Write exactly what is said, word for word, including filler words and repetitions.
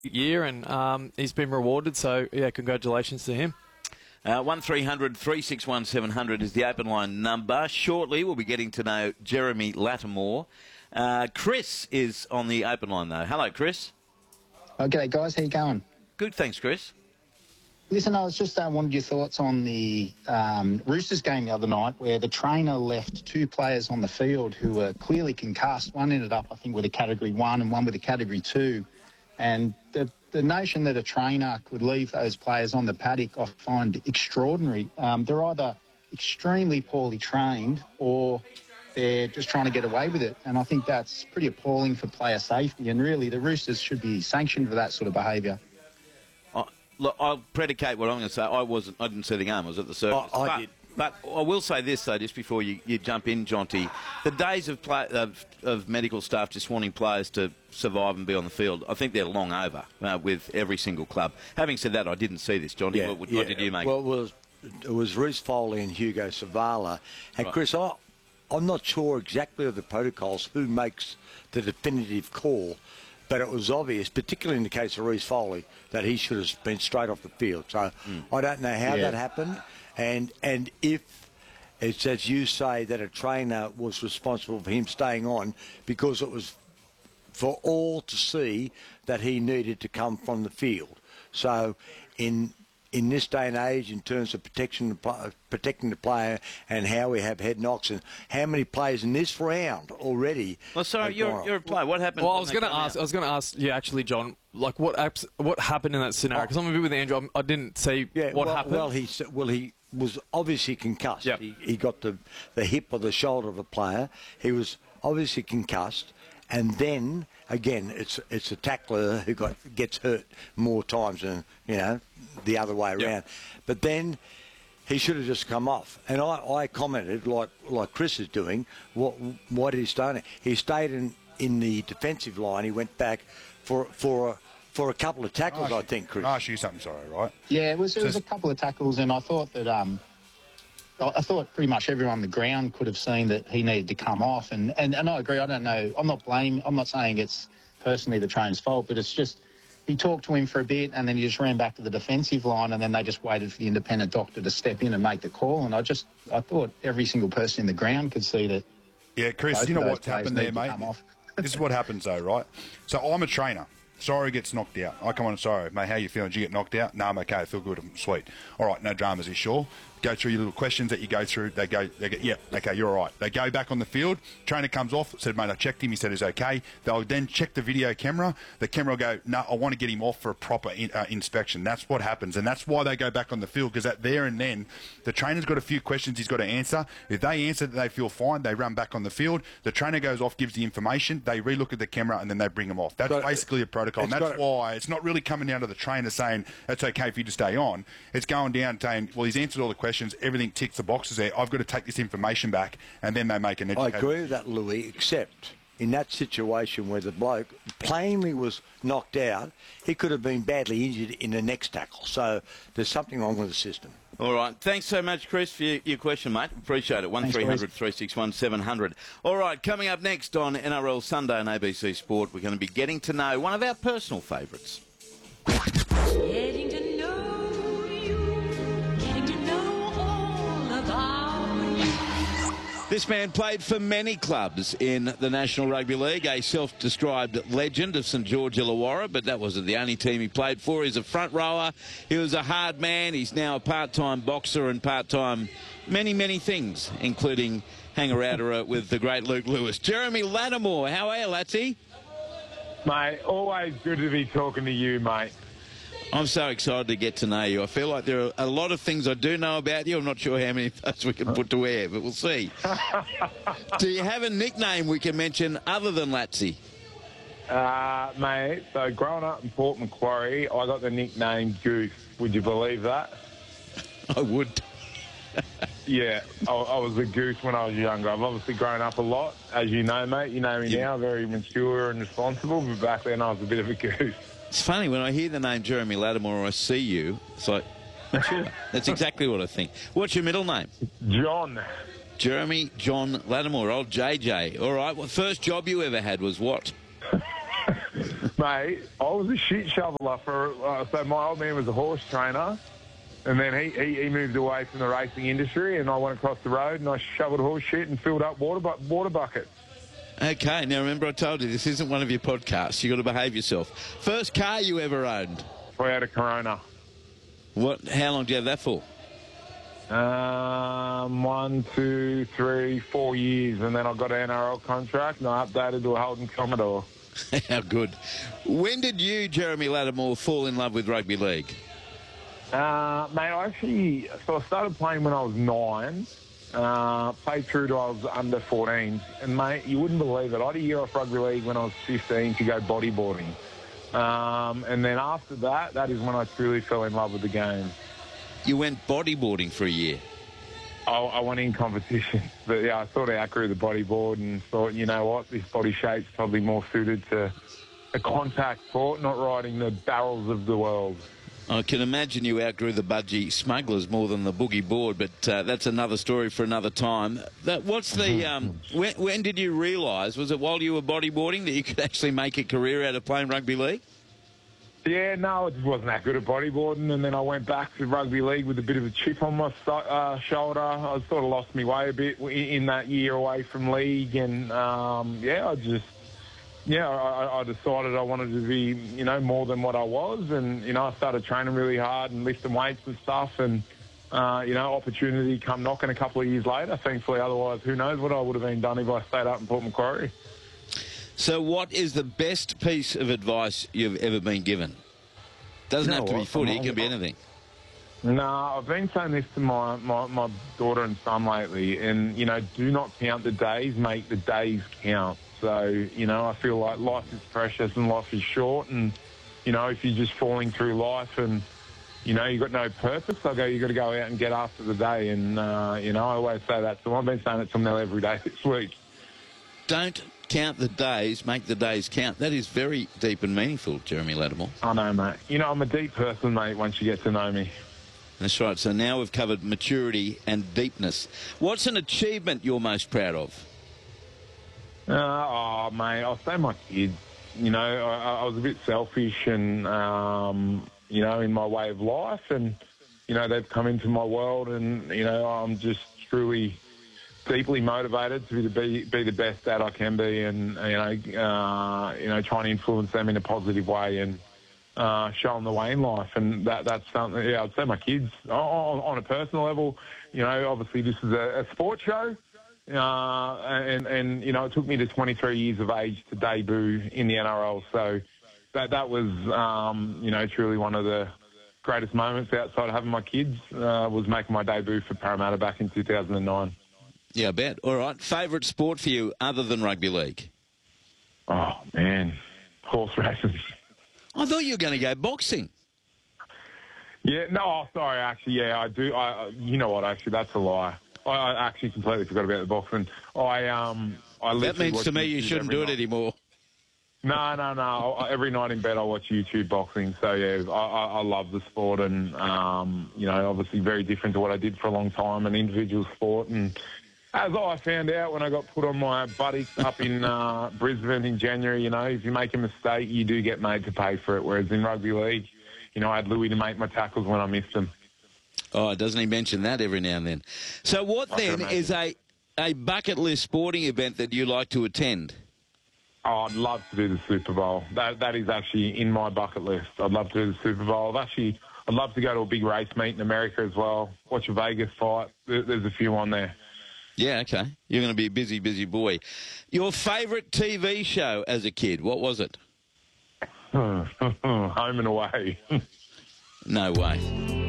year, and um, he's been rewarded. So, yeah, congratulations to him. Uh, one three hundred three six one seven hundred is the open line number. Shortly, we'll be getting to know Jeremy Lattimore. Uh, Chris is on the open line, though. Hello, Chris. Oh, g'day, guys. How you going? Good, thanks, Chris. Listen, I was just uh, wanted your thoughts on the um, Roosters game the other night, where the trainer left two players on the field who were clearly concussed. One ended up, I think, with a Category one and one with a Category two. And the, the notion that a trainer could leave those players on the paddock, I find extraordinary. Um, they're either extremely poorly trained or they're just trying to get away with it. And I think that's pretty appalling for player safety. And really, the Roosters should be sanctioned for that sort of behaviour. Look, I'll predicate what I'm going to say. I wasn't. I didn't see the game. I was at the circus. I, I but, did. But I will say this, though, just before you, you jump in, Jonty. The days of, play, of of medical staff just wanting players to survive and be on the field, I think they're long over uh, with every single club. Having said that, I didn't see this, Jonty. Yeah, what, what yeah. did you make? Well, it was, it was Reece Foley and Hugo Savala. And, Right. Chris, I, I'm not sure exactly of the protocols who makes the definitive call. But it was obvious, particularly in the case of Reece Foley, that he should have been straight off the field. So mm. I don't know how yeah. that happened. And and if it's as you say that a trainer was responsible for him staying on because it was for all to see that he needed to come from the field. So in in this day and age, in terms of protection, protecting the player and how we have head knocks and how many players in this round already. Well, sorry, you're, you're a player. What happened? Well, I was going to ask. Out? I was going to ask you actually, John. Like, what abs- what happened in that scenario? Because I'm a bit with Andrew. I'm, I didn't see yeah, what well, happened. Well, he well he was obviously concussed. Yep. He, he got the the hip or the shoulder of a player. He was obviously concussed. And then again, it's it's a tackler who got gets hurt more times than you know the other way around. Yep. But then he should have just come off. And I, I commented like like Chris is doing. What why did he stay in? He stayed in, in the defensive line. He went back for for a, for a couple of tackles. I'll I think, Chris. I'll ask you something. Sorry, right? Yeah, it was it was a couple of tackles, and I thought that um, I I thought pretty much everyone on the ground could have seen that he needed to come off, and, and, and I agree. I don't know. I'm not blaming. I'm not saying it's personally the trainer's fault, but it's just he talked to him for a bit, and then he just ran back to the defensive line, and then they just waited for the independent doctor to step in and make the call. And I just I thought every single person in the ground could see that. Yeah, Chris. You know what's happened there, mate? This is what happens, though, right? So I'm a trainer. Sorry gets knocked out. I come on, sorry, mate, how you feeling? Did you get knocked out? No, I'm okay. I feel good. I'm sweet. All right, no dramas. You sure? Go through your little questions that you go through. They go, they go, yeah, okay, you're all right. They go back on the field. Trainer comes off, said, mate, I checked him. He said he's okay. They'll then check the video camera. The camera will go, no, I want to get him off for a proper in, uh, inspection. That's what happens, and that's why they go back on the field, because at there and then, the trainer's got a few questions he's got to answer. If they answer that they feel fine, they run back on the field. The trainer goes off, gives the information. They relook at the camera, and then they bring him off. That's But basically a protocol, and it's that's got- why it's not really coming down to the trainer saying it's okay for you to stay on. It's going down saying, well, he's answered all the questions, everything ticks the boxes there. I've got to take this information back, and then they make an I educated... agree with that, Louis, except in that situation where the bloke plainly was knocked out, he could have been badly injured in the next tackle. So there's something wrong with the system. All right. Thanks so much, Chris, for your, your question, mate. Appreciate it. one three hundred three six one seven hundred. All right, coming up next on N R L Sunday on A B C Sport, we're going to be getting to know one of our personal favourites. Getting to know you, getting to know all about you. This man played for many clubs in the National Rugby League, a self-described legend of St George Illawarra, but that wasn't the only team he played for. He's a front rower. He was a hard man. He's now a part-time boxer and part-time many, many things, including hanger-outer with the great Luke Lewis. Jeremy Lattimore, how are you, Latsy? Mate, always good to be talking to you, mate. I'm so excited to get to know you. I feel like there are a lot of things I do know about you. I'm not sure how many of those we can put to air, but we'll see. Do you have a nickname we can mention other than Latsy? Uh, mate, so growing up in Port Macquarie, I got the nickname Goose. Would you believe that? I would. Yeah, I, I was a goose when I was younger. I've obviously grown up a lot, as you know, mate. You know me Yeah. now, very mature and responsible, but back then I was a bit of a goose. It's funny, when I hear the name Jeremy Lattimore or I see you, it's like, sure, that's exactly what I think. What's your middle name? John. Jeremy John Lattimore, old J J. All right, well, first job you ever had was what? Mate, I was a shit shoveler for, uh, so my old man was a horse trainer, and then he, he, he moved away from the racing industry, and I went across the road and I shoveled horse shit and filled up water, bu- water buckets. Okay, now remember I told you this isn't one of your podcasts. You've got to behave yourself. First car you ever owned? Toyota Corona. What? How long do you have that for? Um, one, two, three, four years, and then I got an N R L contract, and I updated to a Holden Commodore. How good. When did you, Jeremy Lattimore, fall in love with rugby league? Uh, mate, I actually, so I started playing when I was nine, uh, played through to I was under fourteen, and mate, you wouldn't believe it. I had a year off rugby league when I was fifteen to go bodyboarding. Um, and then after that, that is when I truly fell in love with the game. You went bodyboarding for a year? I, I went in competition, but yeah, I sort of outgrew the bodyboard and thought, you know what, this body shape's probably more suited to a contact sport, not riding the barrels of the world. I can imagine you outgrew the budgie smugglers more than the boogie board, but uh, that's another story for another time. That, what's the um, when, when did you realise? Was it while you were bodyboarding that you could actually make a career out of playing rugby league? Yeah, no, I just wasn't that good at bodyboarding, and then I went back to rugby league with a bit of a chip on my uh, shoulder. I sort of lost my way a bit in that year away from league, and um, yeah, I just, yeah, I, I decided I wanted to be, you know, more than what I was, and you know, I started training really hard and lifting weights and stuff, and uh, you know, opportunity come knocking a couple of years later. Thankfully, otherwise, who knows what I would have been done if I stayed up in Port Macquarie. So what is the best piece of advice you've ever been given? Doesn't you know have to what? be footy, I'm, it can be anything. No, I've been saying this to my, my, my daughter and son lately, and, you know, do not count the days, make the days count. So, you know, I feel like life is precious and life is short, and, you know, if you're just falling through life and, you know, you've got no purpose, I go, you've got to go out and get after the day, and, uh, you know, I always say that to them. I've been saying it to them now every day this week. Don't count the days, make the days count. That is very deep and meaningful, Jeremy Lattimore. I know, mate. You know, I'm a deep person, mate, once you get to know me. That's right. So now we've covered maturity and deepness. What's an achievement you're most proud of? Uh, oh, mate, I'll say my kids. You know, I, I was a bit selfish and, um, you know, in my way of life. And, you know, they've come into my world and, you know, I'm just truly deeply motivated to be, be the best dad I can be, and you know, uh, you know, trying to influence them in a positive way and uh, show them the way in life. And that that's something. Yeah, I'd say my kids on, on a personal level. You know, obviously this is a, a sports show, uh, and and you know, it took me to twenty-three years of age to debut in the N R L. So that that was um, you know, truly one of the greatest moments outside of having my kids uh, was making my debut for Parramatta back in two thousand nine. Yeah, I bet. All right. Favourite sport for you other than rugby league? Oh, man. Horse races. I thought you were going to go boxing. Yeah, no, oh, sorry, actually, yeah, I do. I, You know what, actually, that's a lie. I, I actually completely forgot about the boxing. I, um, I That means to me you YouTube shouldn't do it night. anymore. No, no, no. I, every night in bed I watch YouTube boxing. So, yeah, I, I, I love the sport and, um, you know, obviously very different to what I did for a long time, an individual sport. And as I found out when I got put on my buttocks up in uh, Brisbane in January, you know, if you make a mistake, you do get made to pay for it. Whereas in rugby league, you know, I had Louis to make my tackles when I missed them. Oh, doesn't he mention that every now and then? So what I then can is a, a bucket list sporting event that you like to attend? Oh, I'd love to do the Super Bowl. That That is actually in my bucket list. I'd love to do the Super Bowl. I've actually, I'd love to go to a big race meet in America as well, watch a Vegas fight. There, there's a few on there. Yeah, okay. You're going to be a busy, busy boy. Your favourite T V show as a kid, what was it? Home and Away. No way.